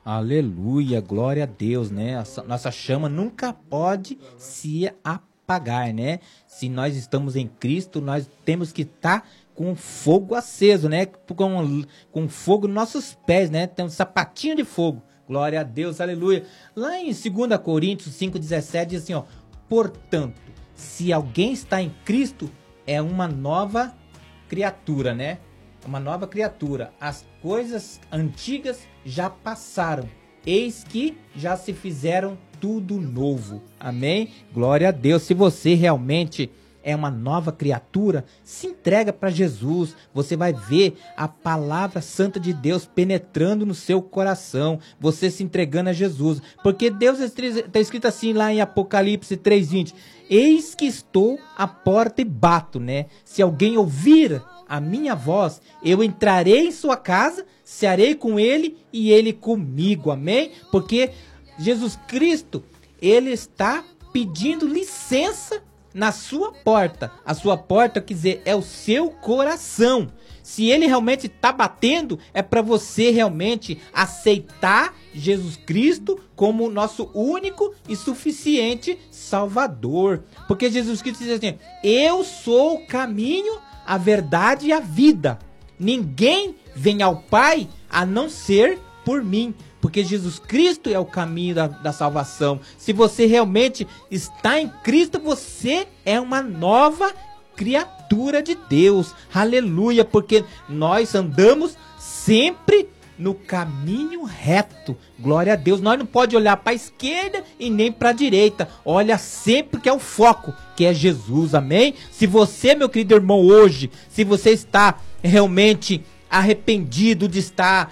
Aleluia, glória a Deus, né? Nossa chama nunca pode se apagar, né? Se nós estamos em Cristo, nós temos que estar com fogo aceso, né? Com fogo nos nossos pés, né? Tem um sapatinho de fogo. Glória a Deus, aleluia. Lá em 2 Coríntios 5,17 diz assim, ó. Portanto, se alguém está em Cristo, é uma nova criatura, né? Uma nova criatura. As coisas antigas já passaram. Eis que já se fizeram tudo novo. Amém? Glória a Deus. Se você realmente é uma nova criatura, se entrega para Jesus. Você vai ver a palavra santa de Deus penetrando no seu coração. Você se entregando a Jesus. Porque Deus está escrito assim lá em Apocalipse 3:20. Eis que estou à porta e bato, né? Se alguém ouvir a minha voz, eu entrarei em sua casa, cearei com ele e ele comigo, amém? Porque Jesus Cristo, ele está pedindo licença na sua porta. A sua porta, quer dizer, é o seu coração. Se ele realmente está batendo, é para você realmente aceitar Jesus Cristo como nosso único e suficiente Salvador. Porque Jesus Cristo diz assim, eu sou o caminho, a verdade e a vida. Ninguém vem ao Pai a não ser por mim. Porque Jesus Cristo é o caminho da salvação. Se você realmente está em Cristo, você é uma nova criatura de Deus. Aleluia, porque nós andamos sempre no caminho reto. Glória a Deus. Nós não podemos olhar para a esquerda e nem para a direita. Olha sempre que é o foco, que é Jesus. Amém? Se você, meu querido irmão, hoje, se você está realmente arrependido de estar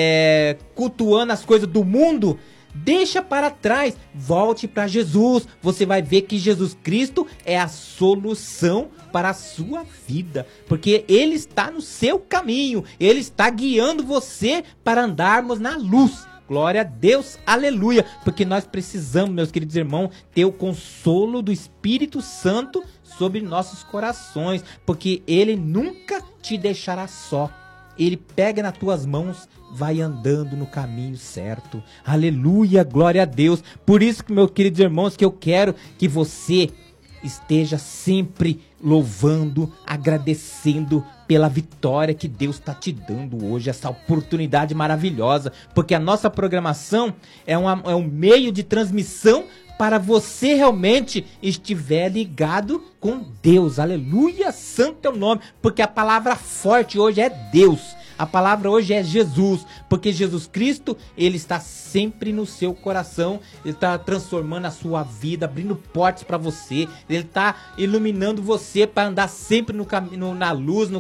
cultuando as coisas do mundo, deixa para trás, volte para Jesus. Você vai ver que Jesus Cristo é a solução para a sua vida, porque Ele está no seu caminho, Ele está guiando você para andarmos na luz. Glória a Deus, aleluia, porque nós precisamos, meus queridos irmãos, ter o consolo do Espírito Santo sobre nossos corações, porque Ele nunca te deixará só. Ele pega nas tuas mãos, vai andando no caminho certo. Aleluia, glória a Deus. Por isso que, meus queridos irmãos, que eu quero que você esteja sempre louvando, agradecendo pela vitória que Deus está te dando hoje, essa oportunidade maravilhosa. Porque a nossa programação é um meio de transmissão para você realmente estiver ligado com Deus. Aleluia, santo é o nome, porque a palavra forte hoje é Deus. A palavra hoje é Jesus, porque Jesus Cristo, Ele está sempre no seu coração, Ele está transformando a sua vida, abrindo portas para você, Ele está iluminando você para andar sempre no caminho, na luz, no